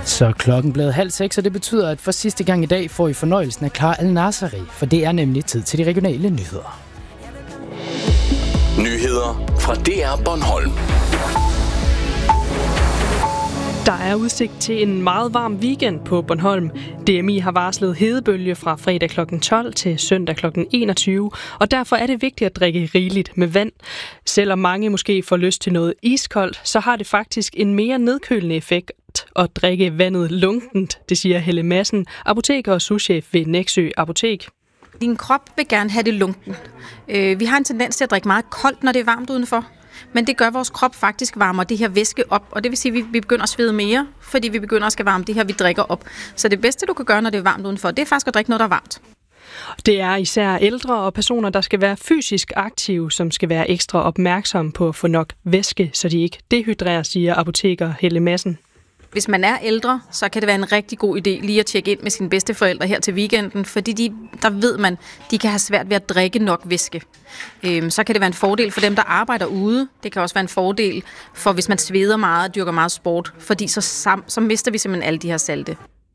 Så klokken blevet 5:30, og det betyder, at for sidste gang i dag får I fornøjelsen af Clara Al-Nasri, for det er nemlig tid til de regionale nyheder. Nyheder fra DR Bornholm. Der er udsigt til en meget varm weekend på Bornholm. DMI har varslet hedebølge fra fredag kl. 12 til søndag kl. 21, og derfor er det vigtigt at drikke rigeligt med vand. Selvom mange måske får lyst til noget iskoldt, så har det faktisk en mere nedkølende effekt at drikke vandet lunkent, det siger Helle Madsen, apoteker og souschef ved Nexø Apotek. Din krop vil gerne have det lunken. Vi har en tendens til at drikke meget koldt, når det er varmt udenfor. Men det gør vores krop faktisk varmer det her væske op, og det vil sige, at vi begynder at svede mere, fordi vi begynder at skal varme det her, vi drikker op. Så det bedste, du kan gøre, når det er varmt udenfor, det er faktisk at drikke noget, der er varmt. Det er især ældre og personer, der skal være fysisk aktive, som skal være ekstra opmærksomme på at få nok væske, så de ikke dehydrerer, siger apoteker Helle Madsen. Hvis man er ældre, så kan det være en rigtig god idé lige at tjekke ind med sine bedsteforældre her til weekenden, fordi der ved man, de kan have svært ved at drikke nok væske. Så kan det være en fordel for dem, der arbejder ude. Det kan også være en fordel for, hvis man sveder meget og dyrker meget sport, fordi så mister vi simpelthen alle de her salte.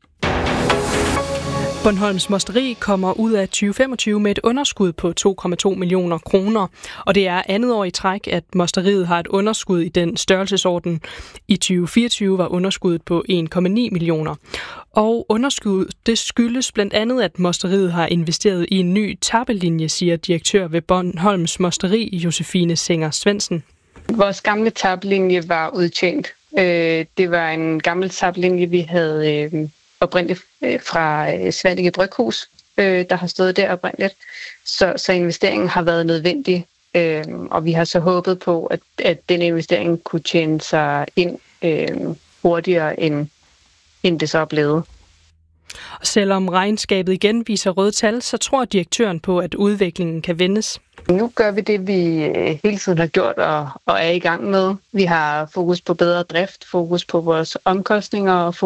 Bornholms Mosteri kommer ud af 2025 med et underskud på 2,2 millioner kroner, og det er andet år i træk, at Mosteriet har et underskud i den størrelsesorden. I 2024 var underskuddet på 1,9 millioner. Og underskuddet, det skyldes blandt andet, at Mosteriet har investeret i en ny tappelinje, siger direktør ved Bornholms Mosteri, Josefine Senger Svendsen. Vores gamle tappelinje var udtjent. Det var en gammel tappelinje, vi havde oprindeligt fra Svanike Bryghus, der har stået der oprindeligt. Så investeringen har været nødvendig, og vi har så håbet på, at den investering kunne tjene sig ind hurtigere, end det så er blevet. Og selvom regnskabet igen viser røde tal, så tror direktøren på, at udviklingen kan vendes. Nu gør vi det, vi hele tiden har gjort og er i gang med. Vi har fokus på bedre drift, fokus på vores omkostninger og